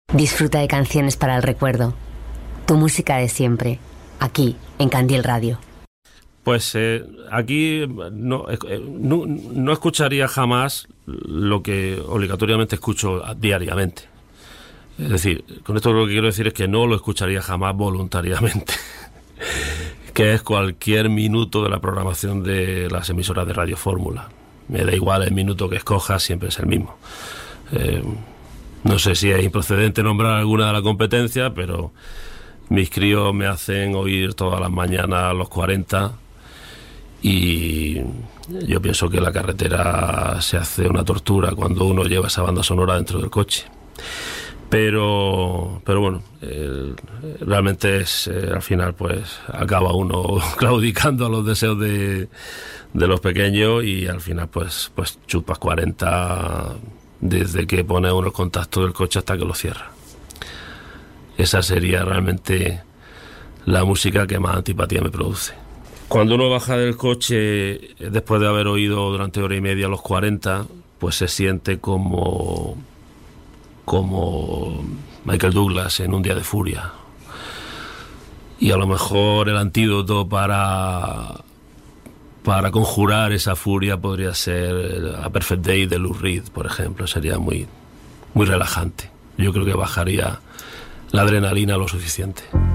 Disfruta de canciones para el recuerdo. Tu música de siempre, aquí, en Candil Radio. Pues aquí no escucharía jamás lo que obligatoriamente escucho diariamente. Es decir, con esto lo que quiero decir es que no lo escucharía jamás voluntariamente, que es cualquier minuto de la programación de las emisoras de Radio Fórmula. Me da igual el minuto que escojas, siempre es el mismo. No sé si es improcedente nombrar alguna de la competencia, pero mis críos me hacen oír todas las mañanas los 40 y yo pienso que la carretera se hace una tortura cuando uno lleva esa banda sonora dentro del coche. Pero bueno, realmente es al final pues acaba uno claudicando a los deseos de los pequeños y al final pues chupas 40 desde que pone uno el contacto del coche hasta que lo cierra. Esa sería realmente la música que más antipatía me produce. Cuando uno baja del coche después de haber oído durante hora y media los 40, pues se siente como Michael Douglas en Un día de furia. Y a lo mejor el antídoto para conjurar esa furia podría ser A Perfect Day de Lou Reed, por ejemplo. Sería muy, muy relajante. Yo creo que bajaría la adrenalina lo suficiente.